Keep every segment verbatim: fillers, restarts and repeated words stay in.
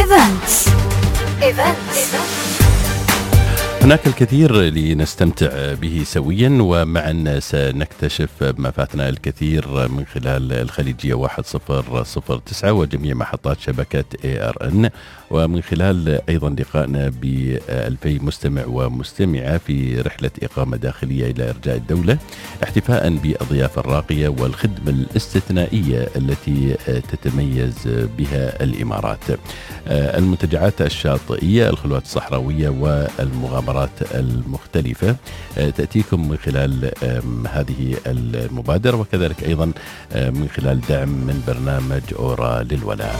إيفنتس. إيفنتس. هناك الكثير لنستمتع به سويا، ومعا سنكتشف ما فاتنا الكثير من خلال الخليجية واحد صفر صفر تسعة وجميع محطات شبكة إيه آر إن، ومن خلال أيضا لقائنا بألفي مستمع ومستمعة في رحلة إقامة داخلية إلى إرجاء الدولة، احتفاء بالضيافة الراقية والخدمة الاستثنائية التي تتميز بها الإمارات. المنتجعات الشاطئية، الخلوات الصحراوية والمغامرات المختلفة تأتيكم من خلال هذه المبادرة، وكذلك أيضا من خلال دعم من برنامج أورا للولاء.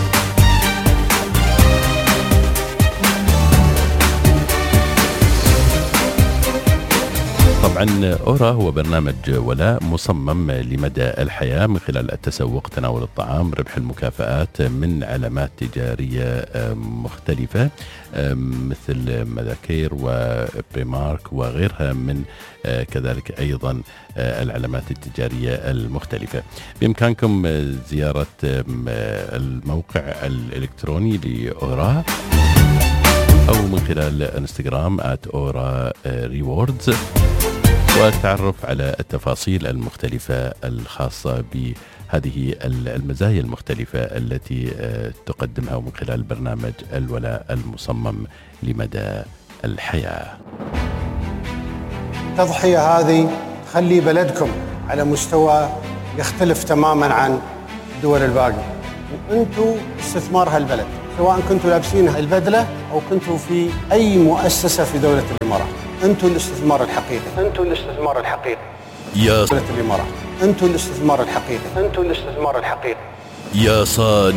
طبعا أورا هو برنامج ولاء مصمم لمدى الحياة من خلال التسوق، تناول الطعام، ربح المكافآت من علامات تجارية مختلفة مثل مذاكير وبريمارك وغيرها من كذلك أيضا العلامات التجارية المختلفة. بإمكانكم زيارة الموقع الإلكتروني لأورا أو من خلال انستغرام آت أورا ريوردز، والتعرف على التفاصيل المختلفة الخاصة بهذه المزايا المختلفة التي تقدمها من خلال برنامج الولاء المصمم لمدى الحياة. التضحية هذه تخلي بلدكم على مستوى يختلف تماما عن الدول الباقي، وانتم استثمار هالبلد، سواء كنتوا لابسين البدلة أو كنتوا في أي مؤسسة في دولة الإمارات. أنتم الاستثمار الحقيقي، أنتم الاستثمار الحقيقي يا دولة الإمارات، أنتم الاستثمار الحقيقي، أنتم الاستثمار الحقيقي يا صانع